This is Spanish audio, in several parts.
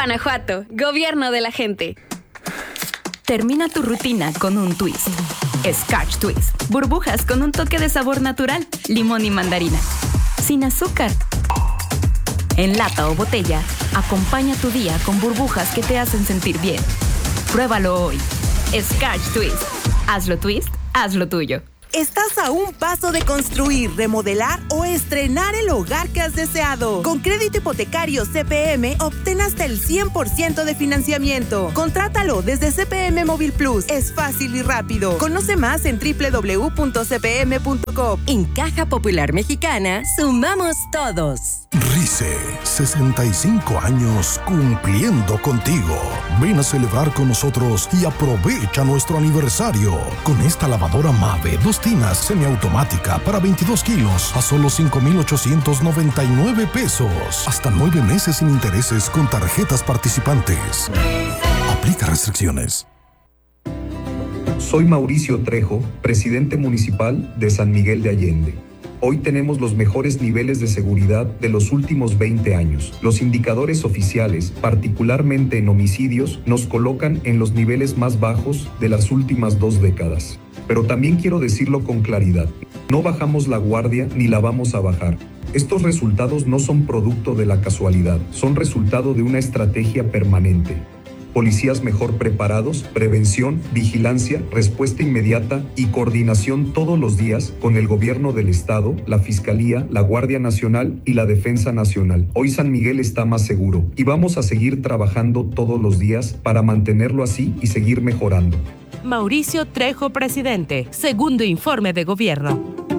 Guanajuato, gobierno de la gente. Termina tu rutina con un twist. Scotch Twist. Burbujas con un toque de sabor natural, limón y mandarina. Sin azúcar. En lata o botella, acompaña tu día con burbujas que te hacen sentir bien. Pruébalo hoy. Scotch Twist. Hazlo twist, hazlo tuyo. Estás a un paso de construir, remodelar o estrenar el hogar que has deseado. Con crédito hipotecario CPM, obtén hasta el 100% de financiamiento. Contrátalo desde CPM Móvil Plus. Es fácil y rápido. Conoce más en www.cpm.com. En Caja Popular Mexicana, sumamos todos. RICE, 65 años cumpliendo contigo. Ven a celebrar con nosotros y aprovecha nuestro aniversario. Con esta lavadora Mave, 2 tinas semiautomática para 22 kilos a solo 5,899 pesos. Hasta 9 meses sin intereses con tarjetas participantes. Aplica restricciones. Soy Mauricio Trejo, presidente municipal de San Miguel de Allende. Hoy tenemos los mejores niveles de seguridad de los últimos 20 años. Los indicadores oficiales, particularmente en homicidios, nos colocan en los niveles más bajos de las últimas 2 décadas. Pero también quiero decirlo con claridad, no bajamos la guardia ni la vamos a bajar. Estos resultados no son producto de la casualidad, son resultado de una estrategia permanente. Policías mejor preparados, prevención, vigilancia, respuesta inmediata y coordinación todos los días con el gobierno del estado, la Fiscalía, la Guardia Nacional y la Defensa Nacional. Hoy San Miguel está más seguro y vamos a seguir trabajando todos los días para mantenerlo así y seguir mejorando. Mauricio Trejo, presidente. Segundo informe de gobierno.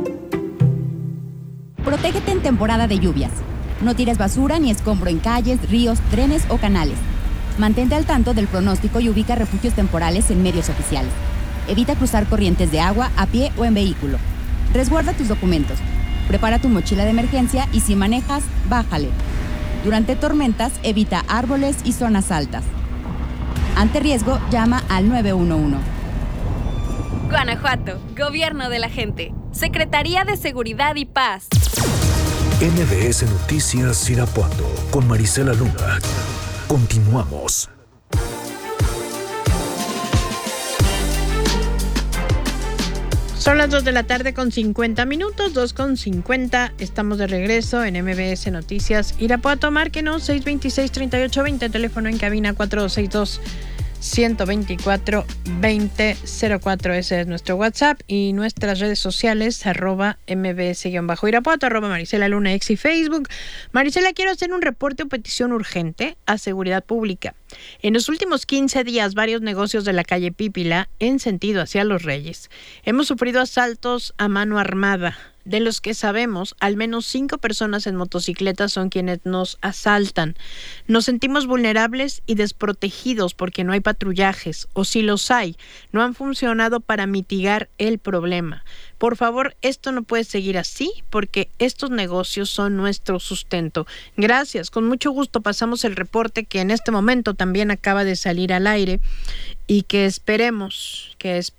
Protégete en temporada de lluvias. No tires basura ni escombro en calles, ríos, trenes o canales. Mantente al tanto del pronóstico y ubica refugios temporales en medios oficiales. Evita cruzar corrientes de agua a pie o en vehículo. Resguarda tus documentos. Prepara tu mochila de emergencia y si manejas, bájale. Durante tormentas, evita árboles y zonas altas. Ante riesgo, llama al 911. Guanajuato, gobierno de la gente. Secretaría de Seguridad y Paz. MBS Noticias Irapuato con Marisela Luna. Continuamos. Son las 2 de la tarde con 50 minutos, 2:50. Estamos de regreso en MBS Noticias Irapuato. Márquenos 626-3820, teléfono en cabina 4262-124-2004. Ese es nuestro WhatsApp y nuestras redes sociales, @mbs_irapuato, Marisela Luna, X y Facebook. Marisela, quiero hacer un reporte o petición urgente a Seguridad Pública. En los últimos 15 días, varios negocios de la calle Pípila en sentido hacia Los Reyes hemos sufrido asaltos a mano armada. De los que sabemos, al menos 5 personas en motocicletas son quienes nos asaltan. Nos sentimos vulnerables y desprotegidos porque no hay patrullajes, o si los hay, no han funcionado para mitigar el problema. Por favor, esto no puede seguir así porque estos negocios son nuestro sustento. Gracias, con mucho gusto pasamos el reporte que en este momento también acaba de salir al aire y que esperemos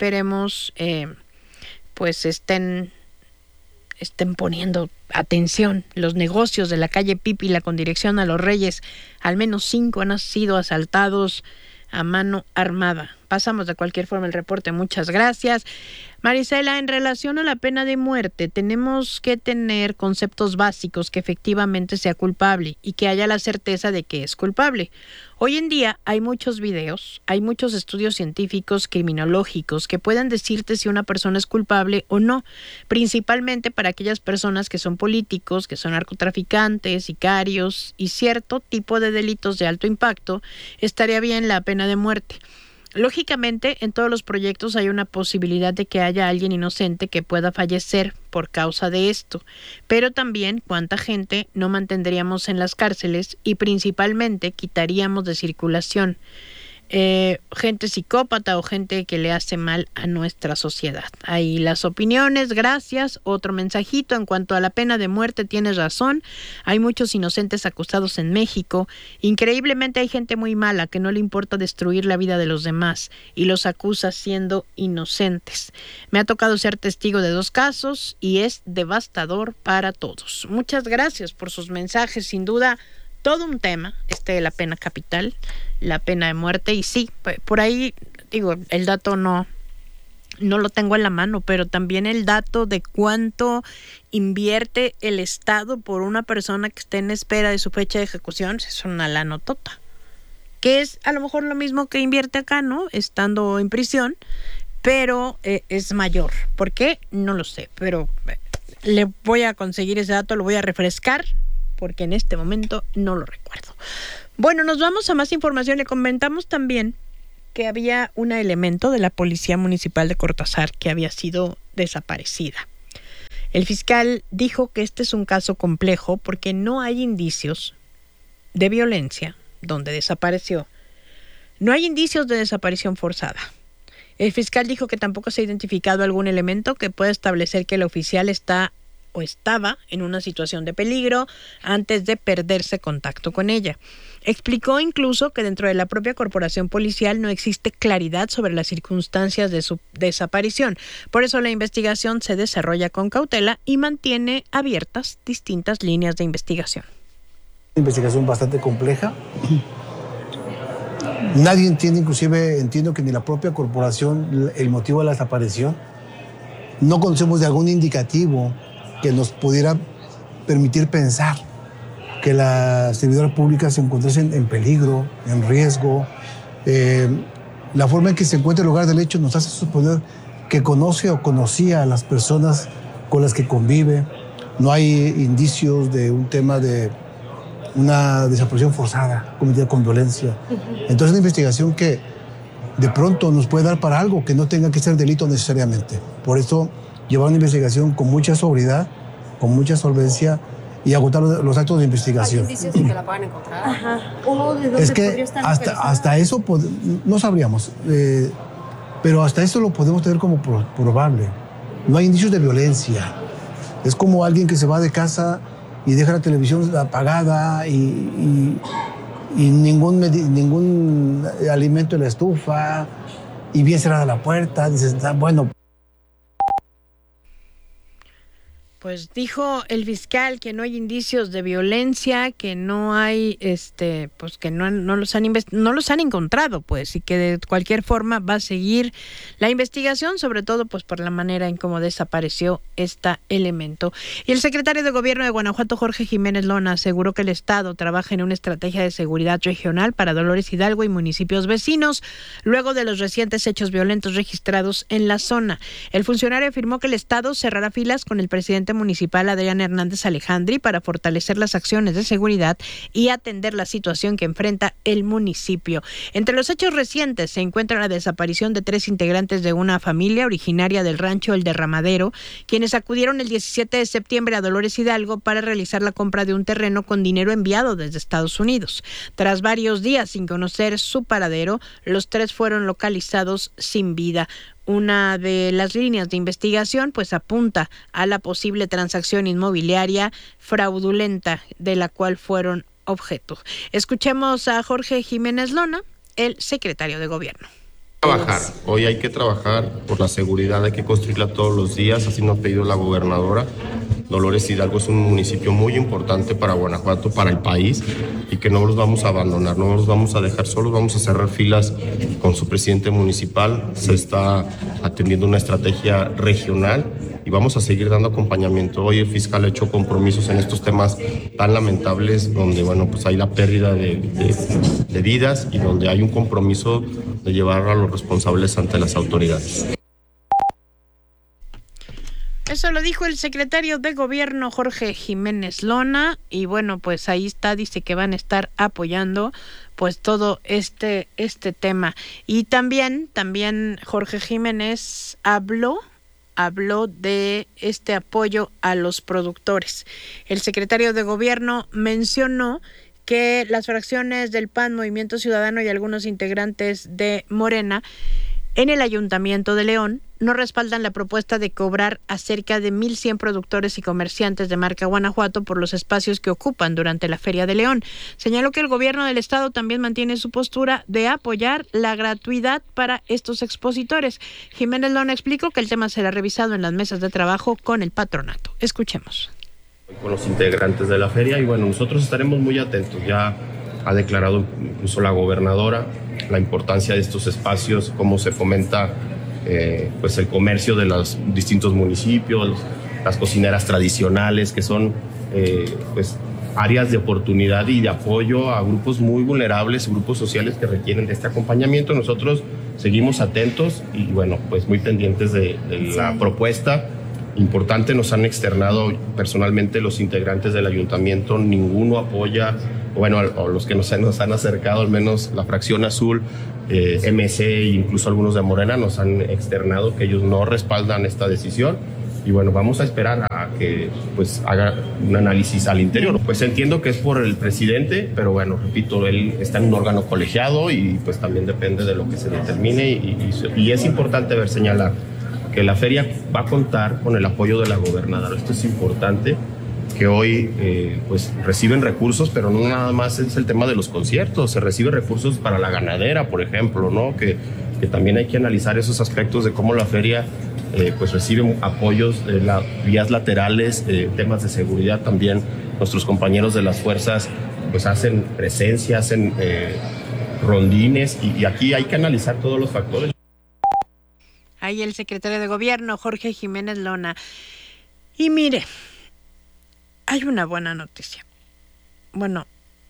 pues estén poniendo atención. Los negocios de la calle Pípila con dirección a Los Reyes, al menos 5 han sido asaltados a mano armada. Pasamos de cualquier forma el reporte. Muchas gracias. Marisela, en relación a la pena de muerte, tenemos que tener conceptos básicos que efectivamente sea culpable y que haya la certeza de que es culpable. Hoy en día hay muchos videos, hay muchos estudios científicos criminológicos que pueden decirte si una persona es culpable o no, principalmente para aquellas personas que son políticos, que son narcotraficantes, sicarios y cierto tipo de delitos de alto impacto, estaría bien la pena de muerte. Lógicamente, en todos los proyectos hay una posibilidad de que haya alguien inocente que pueda fallecer por causa de esto, pero también cuánta gente no mantendríamos en las cárceles y principalmente quitaríamos de circulación gente psicópata o gente que le hace mal a nuestra sociedad. Ahí las opiniones, gracias. Otro mensajito en cuanto a la pena de muerte, tienes razón, hay muchos inocentes acusados en México. Increíblemente hay gente muy mala que no le importa destruir la vida de los demás y los acusa siendo inocentes. Me ha tocado ser testigo de 2 casos y es devastador para todos. Muchas gracias por sus mensajes, sin duda todo un tema de la pena capital, la pena de muerte, y sí, por ahí, digo, el dato no lo tengo en la mano, pero también el dato de cuánto invierte el Estado por una persona que esté en espera de su fecha de ejecución es una lanotota, que es a lo mejor lo mismo que invierte acá, ¿no? Estando en prisión, pero es mayor. ¿Por qué? No lo sé, pero le voy a conseguir ese dato, lo voy a refrescar, porque en este momento no lo recuerdo. Bueno, nos vamos a más información. Le comentamos también que había un elemento de la Policía Municipal de Cortázar que había sido desaparecida. El fiscal dijo que este es un caso complejo porque no hay indicios de violencia donde desapareció. No hay indicios de desaparición forzada. El fiscal dijo que tampoco se ha identificado algún elemento que pueda establecer que el oficial está o estaba en una situación de peligro antes de perderse contacto con ella. Explicó incluso que dentro de la propia corporación policial no existe claridad sobre las circunstancias de su desaparición. Por eso la investigación se desarrolla con cautela y mantiene abiertas distintas líneas de investigación. Una investigación bastante compleja. Nadie entiende, inclusive entiendo que ni la propia corporación, el motivo de la desaparición. No conocemos de algún indicativo que nos pudiera permitir pensar que la servidora pública se encontrase en peligro, en riesgo. La forma en que se encuentra el lugar del hecho nos hace suponer que conoce o conocía a las personas con las que convive. No hay indicios de un tema de una desaparición forzada, cometida con violencia. Entonces es una investigación que de pronto nos puede dar para algo que no tenga que ser delito necesariamente. Por eso llevar una investigación con mucha sobriedad, con mucha solvencia y agotar los actos de investigación. ¿Hay indicios de que la puedan encontrar? Ajá. ¿O de dónde es que podría estar hasta eso no sabríamos, pero hasta eso lo podemos tener como probable. No hay indicios de violencia. Es como alguien que se va de casa y deja la televisión apagada y ningún alimento en la estufa y bien cerrada la puerta. Dices, bueno. Pues dijo el fiscal que no hay indicios de violencia, que no hay, pues que no los han encontrado, pues, y que de cualquier forma va a seguir la investigación, sobre todo, pues, por la manera en cómo desapareció este elemento. Y el secretario de Gobierno de Guanajuato, Jorge Jiménez Lona, aseguró que el Estado trabaja en una estrategia de seguridad regional para Dolores Hidalgo y municipios vecinos, luego de los recientes hechos violentos registrados en la zona. El funcionario afirmó que el Estado cerrará filas con el presidente municipal Adrián Hernández Alejandri para fortalecer las acciones de seguridad y atender la situación que enfrenta el municipio. Entre los hechos recientes se encuentra la desaparición de 3 integrantes de una familia originaria del rancho El Derramadero, quienes acudieron el 17 de septiembre a Dolores Hidalgo para realizar la compra de un terreno con dinero enviado desde Estados Unidos. Tras varios días sin conocer su paradero, los 3 fueron localizados sin vida. Una de las líneas de investigación pues apunta a la posible transacción inmobiliaria fraudulenta de la cual fueron objeto. Escuchemos a Jorge Jiménez Lona, el secretario de Gobierno. Hoy hay que trabajar por la seguridad, hay que construirla todos los días, así nos ha pedido la gobernadora. Dolores Hidalgo es un municipio muy importante para Guanajuato, para el país, y que no los vamos a abandonar, no los vamos a dejar solos, vamos a cerrar filas con su presidente municipal. Se está atendiendo una estrategia regional y vamos a seguir dando acompañamiento. Hoy el fiscal ha hecho compromisos en estos temas tan lamentables, donde pues hay la pérdida de vidas y donde hay un compromiso de llevar a los responsables ante las autoridades. Eso lo dijo el secretario de Gobierno, Jorge Jiménez Lona, y bueno, pues ahí está, dice que van a estar apoyando pues todo este tema. Y también Jorge Jiménez habló de este apoyo a los productores. El secretario de Gobierno mencionó que las fracciones del PAN, Movimiento Ciudadano y algunos integrantes de Morena en el Ayuntamiento de León no respaldan la propuesta de cobrar a cerca de 1,100 productores y comerciantes de marca Guanajuato por los espacios que ocupan durante la Feria de León. Señaló que el gobierno del estado también mantiene su postura de apoyar la gratuidad para estos expositores. Jiménez Lona explicó que el tema será revisado en las mesas de trabajo con el patronato. Escuchemos. Con los integrantes de la feria y bueno, nosotros estaremos muy atentos. Ya ha declarado incluso la gobernadora la importancia de estos espacios, cómo se fomenta pues el comercio de los distintos municipios, las cocineras tradicionales, que son pues áreas de oportunidad y de apoyo a grupos muy vulnerables, grupos sociales que requieren de este acompañamiento. Nosotros seguimos atentos y bueno, pues muy pendientes de la propuesta. Importante, nos han externado personalmente los integrantes del ayuntamiento, ninguno apoya, bueno, o los que nos han acercado, al menos la fracción azul, MC e incluso algunos de Morena nos han externado que ellos no respaldan esta decisión. Y bueno, vamos a esperar a que pues haga un análisis al interior. Pues entiendo que es por el presidente, pero bueno, repito, él está en un órgano colegiado y pues también depende de lo que se determine y es importante señalar que la feria va a contar con el apoyo de la gobernadora. Esto es importante, que hoy pues reciben recursos, pero no nada más es el tema de los conciertos, se reciben recursos para la ganadera, por ejemplo, ¿no? Que también hay que analizar esos aspectos de cómo la feria pues recibe apoyos de vías laterales, temas de seguridad también. Nuestros compañeros de las fuerzas pues hacen presencia, hacen rondines y aquí hay que analizar todos los factores. Ahí el secretario de Gobierno, Jorge Jiménez Lona. Y mire, hay una buena noticia. Bueno,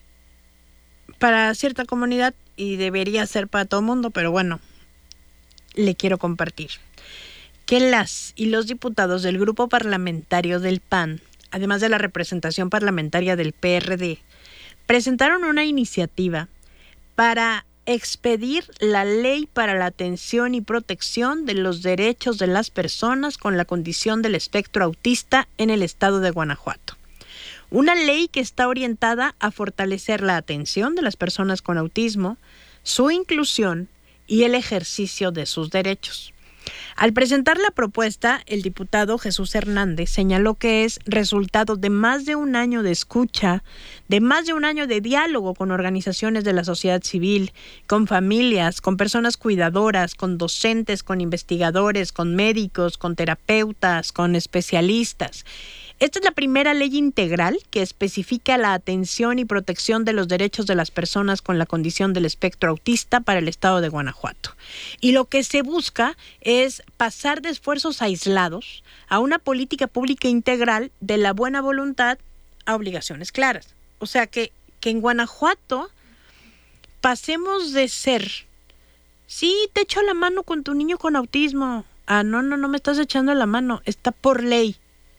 para cierta comunidad y debería ser para todo el mundo, pero bueno, le quiero compartir que las y los diputados del grupo parlamentario del PAN, además de la representación parlamentaria del PRD, presentaron una iniciativa para expedir la Ley para la Atención y Protección de los Derechos de las Personas con la Condición del Espectro Autista en el estado de Guanajuato. Una ley que está orientada a fortalecer la atención de las personas con autismo, su inclusión y el ejercicio de sus derechos. Al presentar la propuesta, el diputado Jesús Hernández señaló que es resultado de más de un año de escucha, de más de un año de diálogo con organizaciones de la sociedad civil, con familias, con personas cuidadoras, con docentes, con investigadores, con médicos, con terapeutas, con especialistas. Esta es la primera ley integral que especifica la atención y protección de los derechos de las personas con la condición del espectro autista para el estado de Guanajuato. Y lo que se busca es pasar de esfuerzos aislados a una política pública integral de la buena voluntad a obligaciones claras. O sea, que en Guanajuato pasemos de ser, sí, te echo la mano con tu niño con autismo. Ah, no me estás echando la mano, está por ley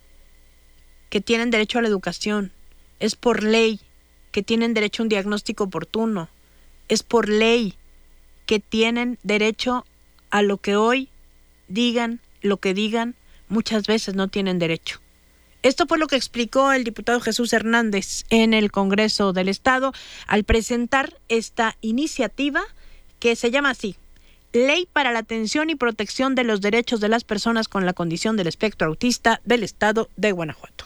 que tienen derecho a la educación, es por ley que tienen derecho a un diagnóstico oportuno, es por ley que tienen derecho a lo que hoy digan, lo que digan, muchas veces no tienen derecho. Esto fue lo que explicó el diputado Jesús Hernández en el Congreso del Estado al presentar esta iniciativa que se llama así: Ley para la Atención y Protección de los Derechos de las Personas con la Condición del Espectro Autista del Estado de Guanajuato.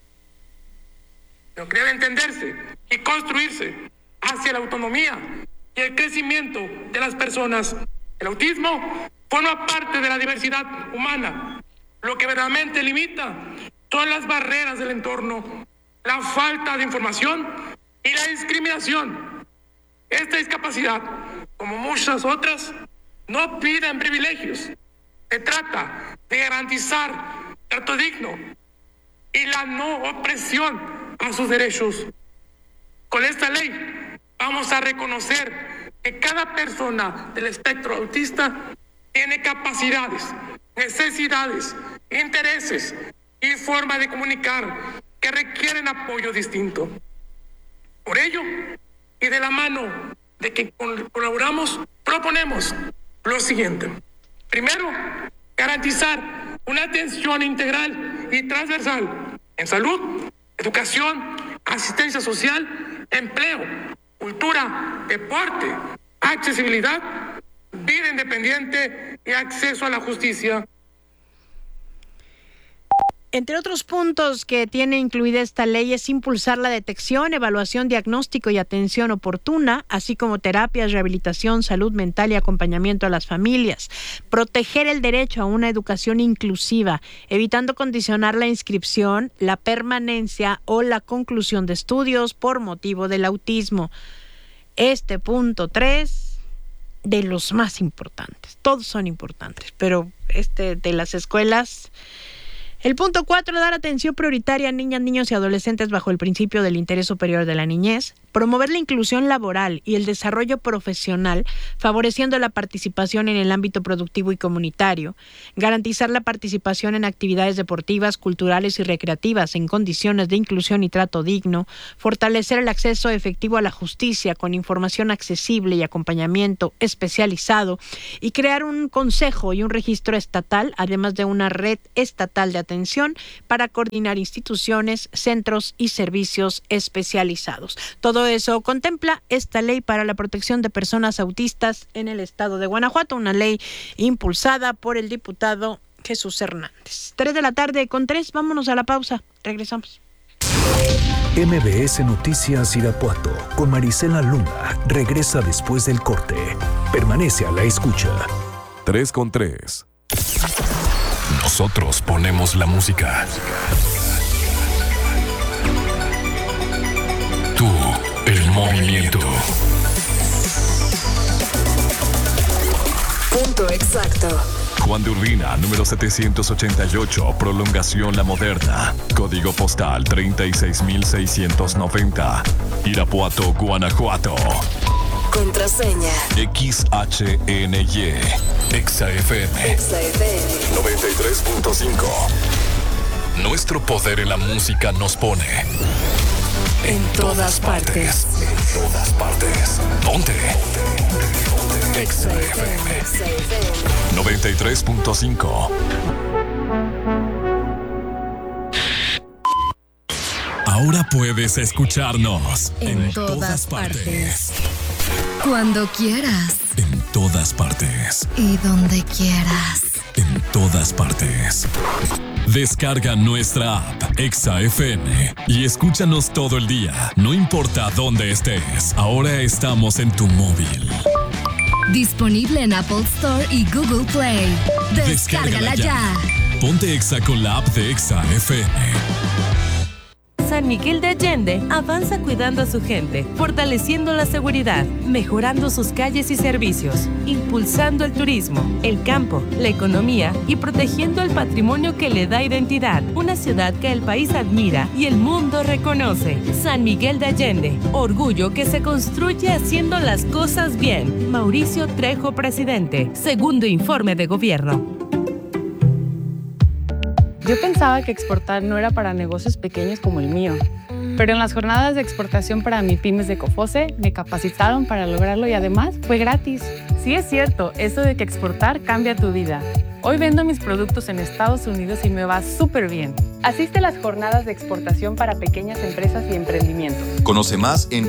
Lo que debe entenderse y construirse hacia la autonomía y el crecimiento de las personas. El autismo forma parte de la diversidad humana. Lo que verdaderamente limita son las barreras del entorno, la falta de información y la discriminación. Esta discapacidad, como muchas otras, no piden privilegios. Se trata de garantizar trato digno y la no opresión a sus derechos. Con esta ley vamos a reconocer que cada persona del espectro autista tiene capacidades, necesidades, intereses y forma de comunicar que requieren apoyo distinto. Por ello, y de la mano de que colaboramos, proponemos lo siguiente. Primero, garantizar una atención integral y transversal en salud, educación, asistencia social, empleo, cultura, deporte, accesibilidad, vida independiente y acceso a la justicia. Entre otros puntos que tiene incluida esta ley es impulsar la detección, evaluación, diagnóstico y atención oportuna, así como terapias, rehabilitación, salud mental y acompañamiento a las familias. Proteger el derecho a una educación inclusiva, evitando condicionar la inscripción, la permanencia o la conclusión de estudios por motivo del autismo. Este punto 3, de los más importantes. Todos son importantes, pero de las escuelas... El punto 4, dar atención prioritaria a niñas, niños y adolescentes bajo el principio del interés superior de la niñez. Promover la inclusión laboral y el desarrollo profesional, favoreciendo la participación en el ámbito productivo y comunitario. Garantizar la participación en actividades deportivas, culturales y recreativas en condiciones de inclusión y trato digno. Fortalecer el acceso efectivo a la justicia con información accesible y acompañamiento especializado. Y crear un consejo y un registro estatal, además de una red estatal de atención para coordinar instituciones, centros y servicios especializados. Todo eso contempla esta ley para la protección de personas autistas en el estado de Guanajuato, una ley impulsada por el diputado Jesús Hernández. 3:03 p.m, vámonos a la pausa, regresamos. MBS Noticias Irapuato con Marisela Luna regresa después del corte. Permanece a la escucha. 3:3. Nosotros ponemos la música. Tú, el movimiento. Punto exacto. Juan de Urbina, número 788, prolongación La Moderna. Código postal 36690. Irapuato, Guanajuato. Contraseña. XHNY. EXA-FM. 93.5. Nuestro poder en la música nos pone en todas partes. En todas partes. Ponte. EXA-FM 93.5. Ahora puedes escucharnos en todas partes. Cuando quieras. En todas partes. Y donde quieras. En todas partes. Descarga nuestra app EXA-FM y escúchanos todo el día, no importa dónde estés. Ahora estamos en tu móvil. Disponible en Apple Store y Google Play. Descárgala ya. Ponte EXA con la app de EXA-FM. San Miguel de Allende avanza cuidando a su gente, fortaleciendo la seguridad, mejorando sus calles y servicios, impulsando el turismo, el campo, la economía y protegiendo el patrimonio que le da identidad. Una ciudad que el país admira y el mundo reconoce. San Miguel de Allende, orgullo que se construye haciendo las cosas bien. Mauricio Trejo, presidente. Segundo informe de gobierno. Yo pensaba que exportar no era para negocios pequeños como el mío, pero en las jornadas de exportación para MIPYMES de COFOSE me capacitaron para lograrlo y además fue gratis. Sí es cierto, eso de que exportar cambia tu vida. Hoy vendo mis productos en Estados Unidos y me va súper bien. Asiste a las jornadas de exportación para pequeñas empresas y emprendimientos. Conoce más en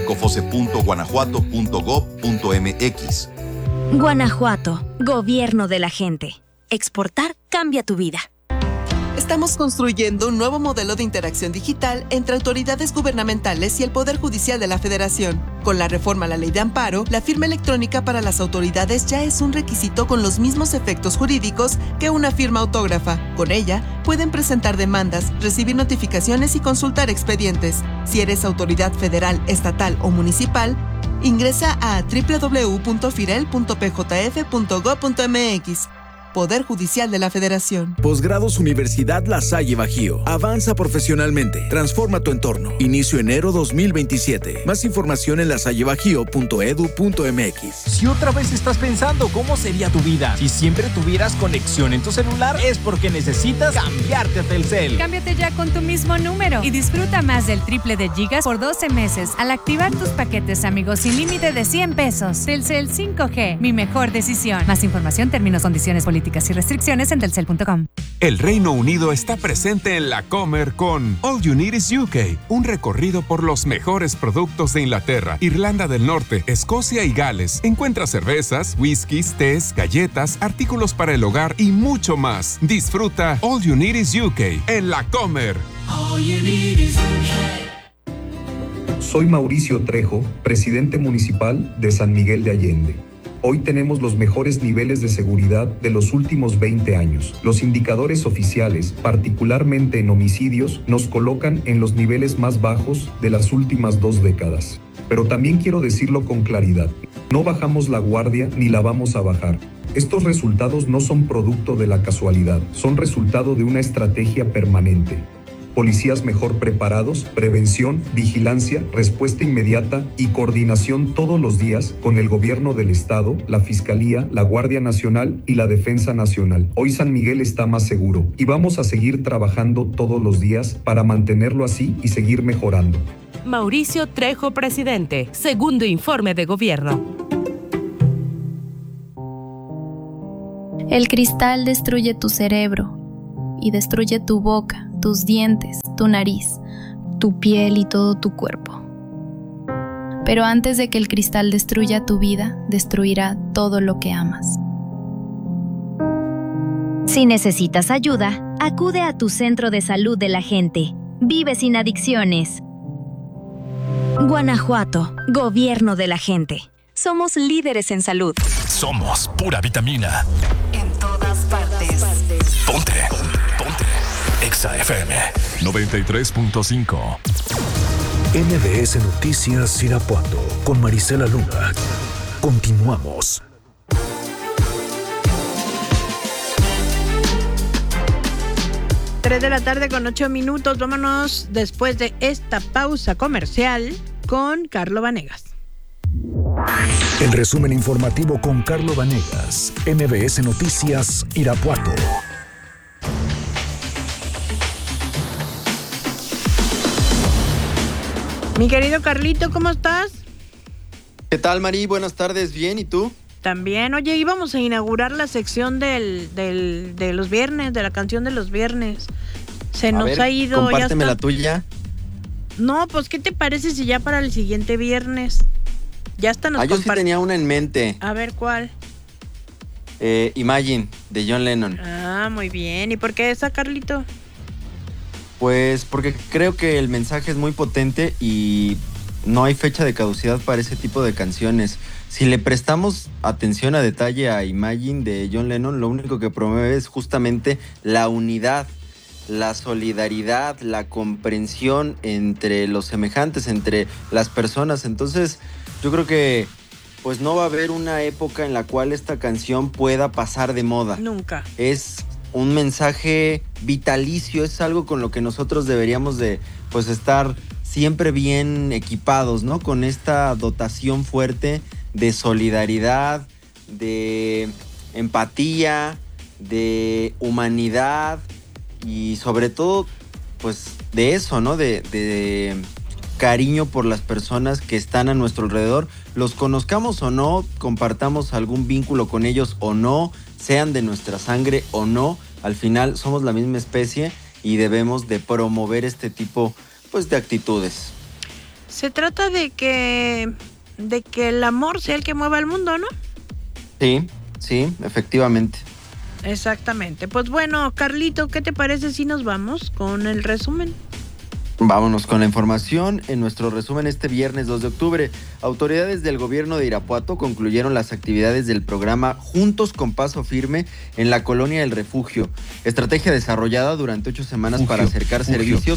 cofose.guanajuato.gov.mx. Guanajuato, gobierno de la gente. Exportar cambia tu vida. Estamos construyendo un nuevo modelo de interacción digital entre autoridades gubernamentales y el Poder Judicial de la Federación. Con la reforma a la Ley de Amparo, la firma electrónica para las autoridades ya es un requisito con los mismos efectos jurídicos que una firma autógrafa. Con ella, pueden presentar demandas, recibir notificaciones y consultar expedientes. Si eres autoridad federal, estatal o municipal, ingresa a www.firel.pjf.gov.mx. Poder Judicial de la Federación. Posgrados Universidad La Salle Bajío. Avanza profesionalmente. Transforma tu entorno. Inicio enero 2027. Más información en lasallebajío.edu.mx. Si otra vez estás pensando cómo sería tu vida si siempre tuvieras conexión en tu celular, es porque necesitas cambiarte a Telcel. Cámbiate ya con tu mismo número y disfruta más del triple de gigas por 12 meses al activar tus paquetes amigos sin límite de $100. Telcel 5G, mi mejor decisión. Más información, términos, condiciones, políticas políticas y restricciones en telcel.com. El Reino Unido está presente en la Comer con All You Need is UK, un recorrido por los mejores productos de Inglaterra, Irlanda del Norte, Escocia y Gales. Encuentra cervezas, whiskies, tés, galletas, artículos para el hogar y mucho más. Disfruta All You Need is UK en la Comer. All you need is Soy Mauricio Trejo, presidente municipal de San Miguel de Allende. Hoy tenemos los mejores niveles de seguridad de los últimos 20 años. Los indicadores oficiales, particularmente en homicidios, nos colocan en los niveles más bajos de las últimas 2 décadas. Pero también quiero decirlo con claridad, no bajamos la guardia ni la vamos a bajar. Estos resultados no son producto de la casualidad, son resultado de una estrategia permanente. Policías mejor preparados, prevención, vigilancia, respuesta inmediata y coordinación todos los días con el gobierno del estado, la Fiscalía, la Guardia Nacional y la Defensa Nacional. Hoy San Miguel está más seguro y vamos a seguir trabajando todos los días para mantenerlo así y seguir mejorando. Mauricio Trejo, presidente. Segundo informe de gobierno. El cristal destruye tu cerebro y destruye tu boca, tus dientes, tu nariz, tu piel y todo tu cuerpo. Pero antes de que el cristal destruya tu vida, destruirá todo lo que amas. Si necesitas ayuda, acude a tu centro de salud de la gente. Vive sin adicciones. Guanajuato, gobierno de la gente. Somos líderes en salud. Somos pura vitamina. En todas partes. Ponte. Exa FM 93.5. MBS Noticias Irapuato con Marisela Luna. Continuamos. Tres de la tarde con 8 minutos. Vámonos después de esta pausa comercial con Carlo Vanegas. El resumen informativo con Carlo Vanegas. MBS Noticias Irapuato. Mi querido Carlito, ¿cómo estás? ¿Qué tal, Mari? Buenas tardes, bien, ¿y tú? También, oye, íbamos a inaugurar la sección de los viernes, de la canción de los viernes. Se nos ha ido. Compárteme la tuya. No, pues, ¿qué te parece si ya para el siguiente viernes? Ya hasta nos yo sí tenía una en mente. A ver, ¿cuál? Imagine, de John Lennon. Ah, muy bien. ¿Y por qué esa, Carlito? Pues porque creo que el mensaje es muy potente y no hay fecha de caducidad para ese tipo de canciones. Si le prestamos atención a detalle a Imagine de John Lennon, lo único que promueve es justamente la unidad, la solidaridad, la comprensión entre los semejantes, entre las personas. Entonces, yo creo que pues no va a haber una época en la cual esta canción pueda pasar de moda. Nunca. Es un mensaje vitalicio, es algo con lo que nosotros deberíamos de pues estar siempre bien equipados, ¿no? Con esta dotación fuerte de solidaridad, de empatía, de humanidad y sobre todo pues de eso, ¿no? De cariño por las personas que están a nuestro alrededor, los conozcamos o no, compartamos algún vínculo con ellos o no, sean de nuestra sangre o no, al final somos la misma especie y debemos de promover este tipo pues de actitudes. Se trata de que el amor sea el que mueva el mundo, ¿no? Sí, efectivamente. Exactamente. Pues bueno, Carlito, ¿qué te parece si nos vamos con el resumen? Vámonos con la información. En nuestro resumen este viernes 2 de octubre, autoridades del gobierno de Irapuato concluyeron las actividades del programa Juntos con Paso Firme en la Colonia El Refugio, estrategia desarrollada durante 8 semanas para acercar servicios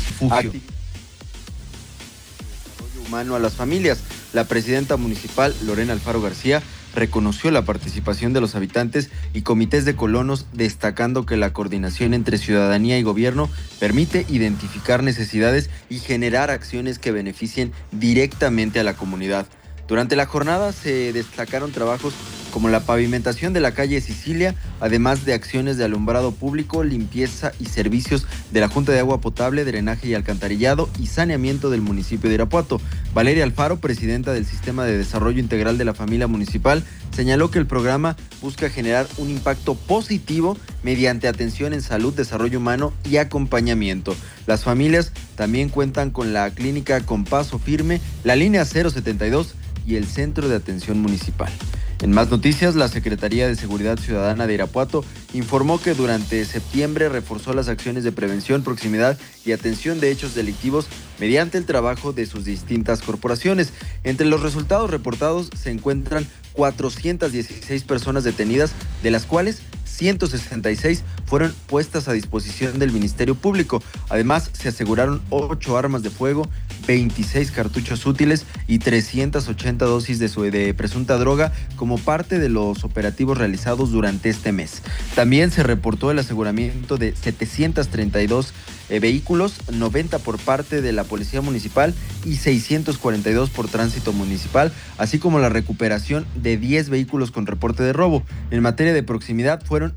humano a las familias. La presidenta municipal, Lorena Alfaro García, reconoció la participación de los habitantes y comités de colonos, destacando que la coordinación entre ciudadanía y gobierno permite identificar necesidades y generar acciones que beneficien directamente a la comunidad. Durante la jornada se destacaron trabajos como la pavimentación de la calle Sicilia, además de acciones de alumbrado público, limpieza y servicios de la Junta de Agua Potable, Drenaje y Alcantarillado y Saneamiento del municipio de Irapuato. Valeria Alfaro, presidenta del Sistema de Desarrollo Integral de la Familia Municipal, señaló que el programa busca generar un impacto positivo mediante atención en salud, desarrollo humano y acompañamiento. Las familias también cuentan con la clínica Con Paso Firme, la línea 072 y el Centro de Atención Municipal. En más noticias, la Secretaría de Seguridad Ciudadana de Irapuato informó que durante septiembre reforzó las acciones de prevención, proximidad y atención de hechos delictivos mediante el trabajo de sus distintas corporaciones. Entre los resultados reportados se encuentran 416 personas detenidas, de las cuales 166 fueron puestas a disposición del Ministerio Público. Además, se aseguraron 8 armas de fuego, 26 cartuchos útiles y 380 dosis de presunta droga como parte de los operativos realizados durante este mes. También se reportó el aseguramiento de 732 vehículos, 90 por parte de la Policía Municipal y 642 por Tránsito Municipal, así como la recuperación de 10 vehículos con reporte de robo. En materia de proximidad, fueron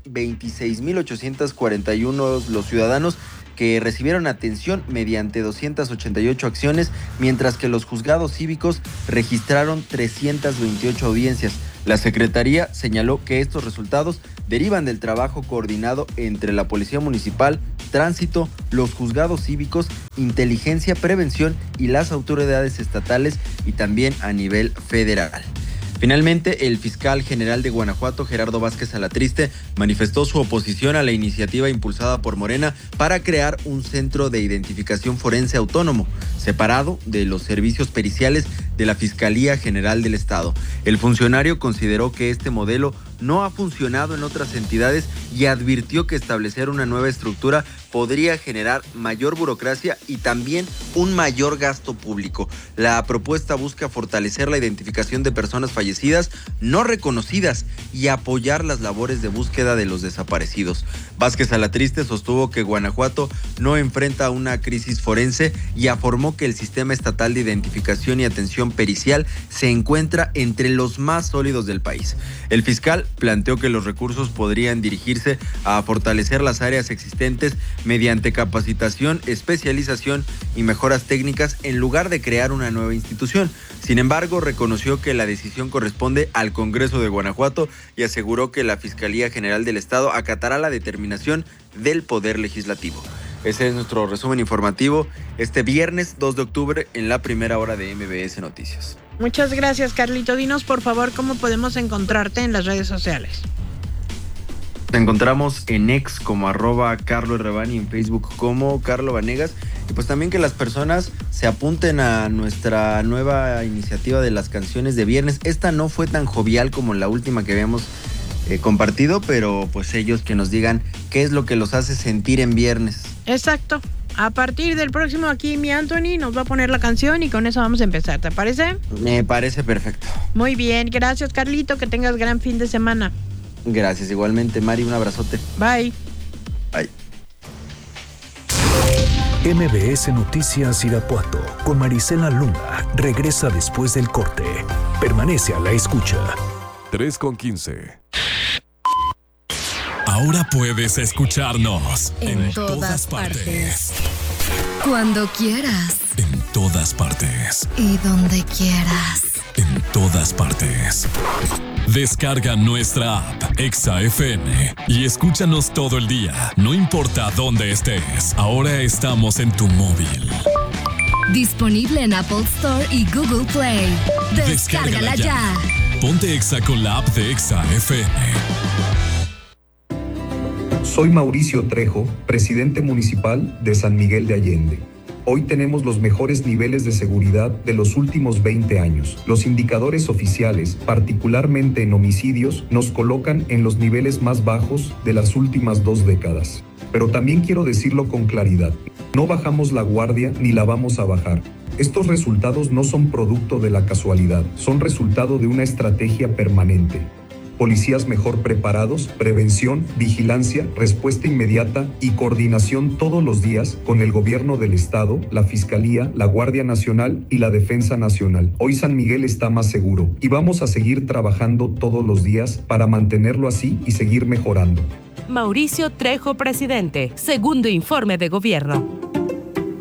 26,841 los ciudadanos que recibieron atención mediante 288 acciones, mientras que los juzgados cívicos registraron 328 audiencias. La Secretaría señaló que estos resultados derivan del trabajo coordinado entre la Policía Municipal, Tránsito, los juzgados cívicos, Inteligencia, Prevención y las autoridades estatales y también a nivel federal. Finalmente, el fiscal general de Guanajuato, Gerardo Vázquez Alatriste, manifestó su oposición a la iniciativa impulsada por Morena para crear un centro de identificación forense autónomo, separado de los servicios periciales de la Fiscalía General del Estado. El funcionario consideró que este modelo no ha funcionado en otras entidades y advirtió que establecer una nueva estructura podría generar mayor burocracia y también un mayor gasto público. La propuesta busca fortalecer la identificación de personas fallecidas no reconocidas y apoyar las labores de búsqueda de los desaparecidos. Vázquez Alatriste sostuvo que Guanajuato no enfrenta una crisis forense y afirmó que el sistema estatal de identificación y atención pericial se encuentra entre los más sólidos del país. El fiscal planteó que los recursos podrían dirigirse a fortalecer las áreas existentes mediante capacitación, especialización y mejoras técnicas en lugar de crear una nueva institución. Sin embargo, reconoció que la decisión corresponde al Congreso de Guanajuato y aseguró que la Fiscalía General del Estado acatará la determinación del Poder Legislativo. Ese es nuestro resumen informativo este viernes 2 de octubre en la primera hora de MBS Noticias. Muchas gracias, Carlito. Dinos, por favor, cómo podemos encontrarte en las redes sociales. Nos encontramos en X como @CarloRebani, en Facebook como Carlo Vanegas. Y pues también que las personas se apunten a nuestra nueva iniciativa de las canciones de viernes. Esta no fue tan jovial como la última que habíamos compartido, pero pues ellos que nos digan qué es lo que los hace sentir en viernes. Exacto. A partir del próximo aquí mi Anthony nos va a poner la canción y con eso vamos a empezar, ¿te parece? Me parece perfecto. Muy bien, gracias Carlito, que tengas gran fin de semana. Gracias, igualmente Mari, un abrazote. Bye. Bye. MBS Noticias Irapuato con Marisela Luna regresa después del corte. Permanece a la escucha. 3:15. Ahora puedes escucharnos en todas partes. Cuando quieras. En todas partes. Y donde quieras. En todas partes. Descarga nuestra app Exa FM y escúchanos todo el día, no importa dónde estés. Ahora estamos en tu móvil. Disponible en Apple Store y Google Play. Descárgala ya. Ponte Exa con la app de Exa FM. Soy Mauricio Trejo, presidente municipal de San Miguel de Allende. Hoy tenemos los mejores niveles de seguridad de los últimos 20 años. Los indicadores oficiales, particularmente en homicidios, nos colocan en los niveles más bajos de las últimas 2 décadas. Pero también quiero decirlo con claridad, no bajamos la guardia ni la vamos a bajar. Estos resultados no son producto de la casualidad, son resultado de una estrategia permanente. policías mejor preparados, prevención, vigilancia, respuesta inmediata y coordinación todos los días con el gobierno del estado, la Fiscalía, la Guardia Nacional y la Defensa Nacional. Hoy San Miguel está más seguro y vamos a seguir trabajando todos los días para mantenerlo así y seguir mejorando. Mauricio Trejo, presidente. Segundo informe de gobierno.